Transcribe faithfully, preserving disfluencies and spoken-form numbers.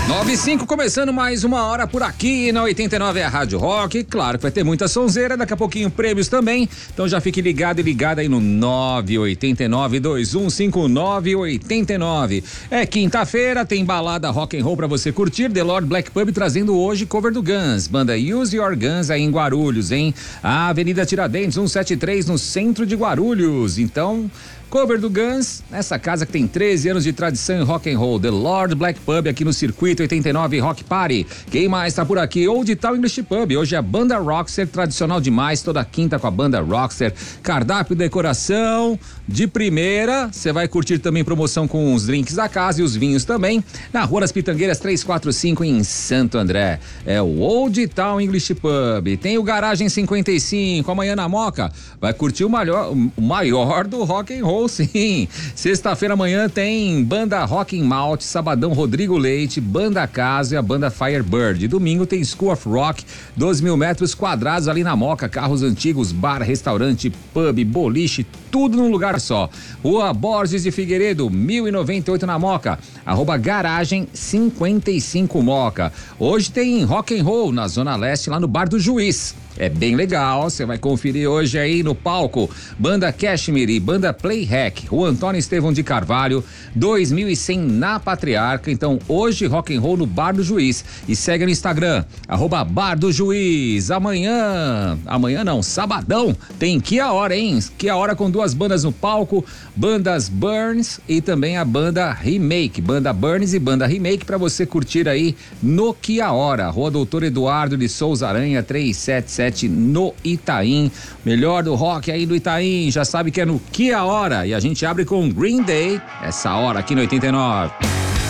nove e cinco, começando mais uma hora por aqui na oitenta e nove, é a Rádio Rock. Claro que vai ter muita sonzeira, daqui a pouquinho prêmios também. Então já fique ligado e ligada aí no nove oito nove, dois um cinco nove oito nove. É quinta-feira, tem balada rock and roll pra você curtir. The Lord Black Pub trazendo hoje cover do Guns. Banda Use Your Guns aí em Guarulhos, hein? A Avenida Tiradentes cento e setenta e três, no centro de Guarulhos. Então, cover do Guns, nessa casa que tem treze anos de tradição em rock and roll, The Lord Black Pub, aqui no Circuito oitenta e nove Rock Party. Quem mais tá por aqui? Old Town English Pub, hoje é a banda Rockster, tradicional demais, toda quinta com a banda Rockster, cardápio, decoração de primeira, você vai curtir também promoção com os drinks da casa e os vinhos também, na Rua das Pitangueiras trezentos e quarenta e cinco em Santo André. É o Old Town English Pub. Tem o Garagem cinquenta e cinco, amanhã na Moca, vai curtir o maior, o maior do rock and roll. Sim, sexta-feira amanhã tem banda Rock and Malt, sabadão Rodrigo Leite, banda Caso e a banda Firebird. Domingo tem School of Rock, doze mil metros quadrados ali na Moca, carros antigos, bar, restaurante, pub, boliche, tudo num lugar só. Rua Borges de Figueiredo, mil e noventa e oito na Moca, arroba Garagem cinquenta e cinco Moca. Hoje tem Rock and Roll na Zona Leste, lá no Bar do Juiz. É bem legal, você vai conferir hoje aí no palco, banda Cashmere e banda Playhack, o Antônio Estevão de Carvalho, dois mil e cem na Patriarca. Então hoje rock and roll no Bar do Juiz, e segue no Instagram, arroba Bar do Juiz. Amanhã, amanhã não, sabadão, tem Que a Hora, hein? Que a Hora com duas bandas no palco, bandas Burns e também a banda Remake, banda Burns e banda Remake, pra você curtir aí no Que a Hora, Rua Doutor Eduardo de Souza Aranha, trezentos e setenta e sete no Itaim. Melhor do rock aí do Itaim, já sabe que é no Que a Hora, e a gente abre com Green Day essa hora aqui no oitenta e nove.